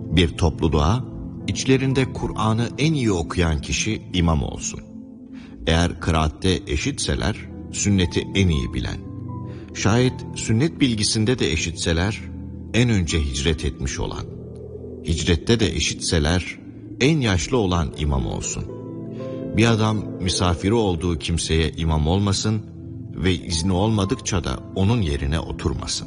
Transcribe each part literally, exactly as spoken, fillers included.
Bir topluluğa içlerinde Kur'an'ı en iyi okuyan kişi imam olsun. Eğer kıraatte eşitseler, sünneti en iyi bilen. Şayet sünnet bilgisinde de eşitseler, en önce hicret etmiş olan. Hicrette de eşitseler, en yaşlı olan imam olsun. Bir adam misafiri olduğu kimseye imam olmasın ve izni olmadıkça da onun yerine oturmasın.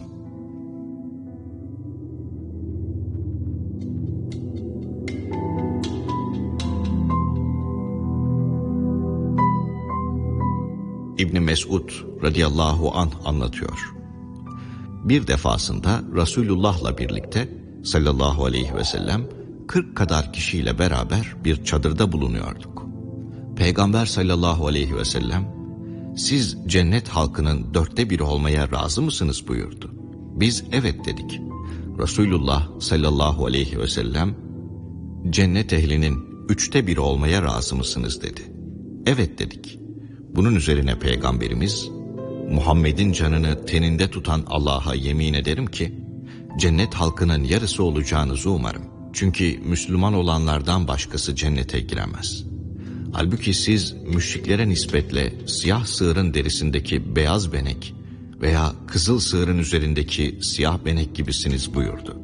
İbn Mesud radıyallahu anh anlatıyor. Bir defasında Resulullah'la birlikte sallallahu aleyhi ve sellem kırk kadar kişiyle beraber bir çadırda bulunuyorduk. Peygamber sallallahu aleyhi ve sellem, siz cennet halkının dörtte biri olmaya razı mısınız buyurdu. Biz evet dedik. Resulullah sallallahu aleyhi ve sellem, cennet ehlinin üçte biri olmaya razı mısınız dedi. Evet dedik. Bunun üzerine Peygamberimiz, Muhammed'in canını teninde tutan Allah'a yemin ederim ki, cennet halkının yarısı olacağınızı umarım. Çünkü Müslüman olanlardan başkası cennete giremez. Halbuki siz müşriklere nispetle siyah sığırın derisindeki beyaz benek veya kızıl sığırın üzerindeki siyah benek gibisiniz buyurdu.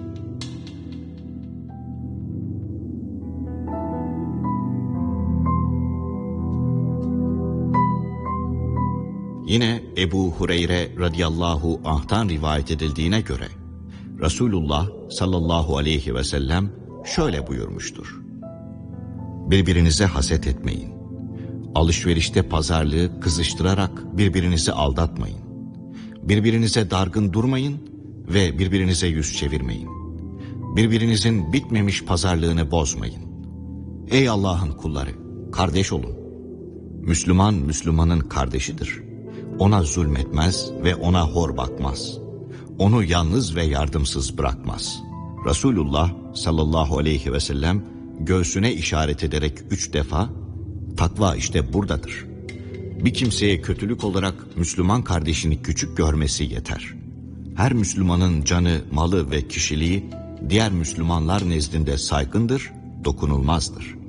Yine Ebu Hureyre radıyallahu anh'tan rivayet edildiğine göre Resulullah sallallahu aleyhi ve sellem şöyle buyurmuştur. Birbirinize haset etmeyin. Alışverişte pazarlığı kızıştırarak birbirinizi aldatmayın. Birbirinize dargın durmayın ve birbirinize yüz çevirmeyin. Birbirinizin bitmemiş pazarlığını bozmayın. Ey Allah'ın kulları, kardeş olun. Müslüman Müslümanın kardeşidir. Ona zulmetmez ve ona hor bakmaz. Onu yalnız ve yardımsız bırakmaz. Resulullah sallallahu aleyhi ve sellem göğsüne işaret ederek üç defa, takva işte buradadır. Bir kimseye kötülük olarak Müslüman kardeşini küçük görmesi yeter. Her Müslümanın canı, malı ve kişiliği diğer Müslümanlar nezdinde saygındır, dokunulmazdır.